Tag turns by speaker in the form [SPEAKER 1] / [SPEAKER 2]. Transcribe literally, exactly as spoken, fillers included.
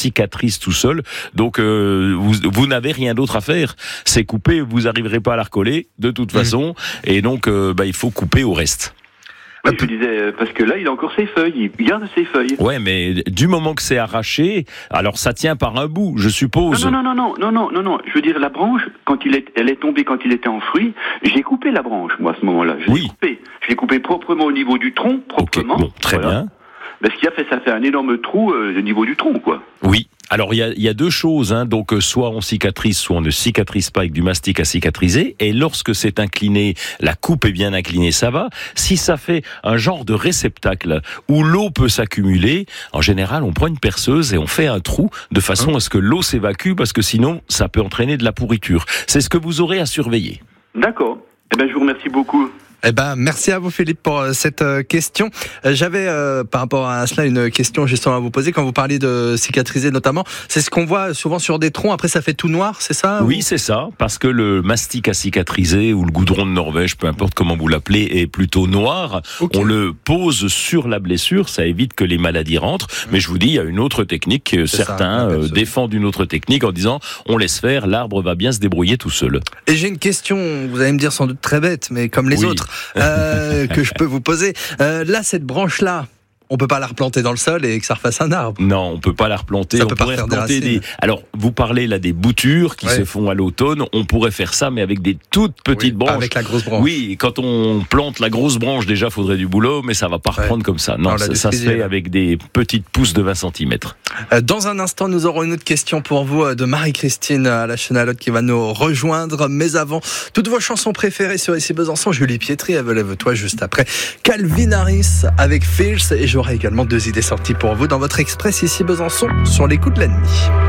[SPEAKER 1] cicatrise tout seul. Donc euh, vous, vous n'avez rien d'autre à faire. C'est couper, vous n'arriverez pas à la recoller de toute façon. Mmh. Et donc euh, bah, il faut couper au reste.
[SPEAKER 2] Oui, je disais, parce que là, il a encore ses feuilles, il garde ses feuilles.
[SPEAKER 1] Ouais, mais du moment que c'est arraché, alors ça tient par un bout, je suppose.
[SPEAKER 2] Non, non, non, non, non, non, non, non. Je veux dire, la branche, quand il est, elle est tombée quand il était en fruit, j'ai coupé la branche, moi, à ce moment-là. Je l'ai
[SPEAKER 1] oui.
[SPEAKER 2] coupé. Je l'ai coupé proprement au niveau du tronc, proprement.
[SPEAKER 1] Okay, bon, très voilà. bien.
[SPEAKER 2] Mais ce qui a fait, ça fait un énorme trou euh, au niveau du tronc, quoi.
[SPEAKER 1] Oui. Alors il y a, il y a deux choses, hein. Donc soit on cicatrise, soit on ne cicatrise pas avec du mastic à cicatriser. Et lorsque c'est incliné, la coupe est bien inclinée, ça va. Si ça fait un genre de réceptacle où l'eau peut s'accumuler, en général on prend une perceuse et on fait un trou de façon à ce que l'eau s'évacue, parce que sinon ça peut entraîner de la pourriture. C'est ce que vous aurez à surveiller.
[SPEAKER 2] D'accord. Eh bien je vous remercie beaucoup.
[SPEAKER 3] Eh ben, merci à vous Philippe pour euh, cette euh, question. Euh, j'avais euh, par rapport à cela une question justement à vous poser quand vous parliez de cicatriser notamment. C'est ce qu'on voit souvent sur des troncs. Après, ça fait tout noir, c'est ça ?
[SPEAKER 1] Oui,
[SPEAKER 3] ou...
[SPEAKER 1] c'est ça, parce que le mastic à cicatriser ou le goudron de Norvège, peu importe comment vous l'appelez, est plutôt noir. Okay. On le pose sur la blessure, ça évite que les maladies rentrent. Mmh. Mais je vous dis, il y a une autre technique. C'est Certains ça, euh, défendent une autre technique en disant on laisse faire, l'arbre va bien se débrouiller tout seul.
[SPEAKER 3] Et j'ai une question, vous allez me dire sans doute très bête, mais comme les oui. autres. Euh, que je peux vous poser. Euh, là, cette branche-là, on peut pas la replanter dans le sol et que ça refasse un arbre.
[SPEAKER 1] Non, on peut pas la replanter.
[SPEAKER 3] Ça
[SPEAKER 1] on
[SPEAKER 3] peut
[SPEAKER 1] pourrait
[SPEAKER 3] pas
[SPEAKER 1] replanter
[SPEAKER 3] des,
[SPEAKER 1] des. Alors, vous parlez là des boutures qui ouais. se font à l'automne. On pourrait faire ça, mais avec des toutes petites
[SPEAKER 3] oui,
[SPEAKER 1] branches.
[SPEAKER 3] Avec la grosse branche.
[SPEAKER 1] Oui, quand on plante la grosse branche, déjà, faudrait du boulot, mais ça va pas reprendre ouais. comme ça. Non, ça, ça se fait avec des petites pousses de vingt centimètres.
[SPEAKER 3] Euh, dans un instant, nous aurons une autre question pour vous de Marie-Christine à la Chenalotte qui va nous rejoindre. Mais avant, toutes vos chansons préférées sur Ici Besançon. Julie Pietri, Lève-toi juste après. Calvin Harris avec Feels. Et j'aurai également deux idées sorties pour vous dans votre Express Ici Besançon sur les coups de la nuit.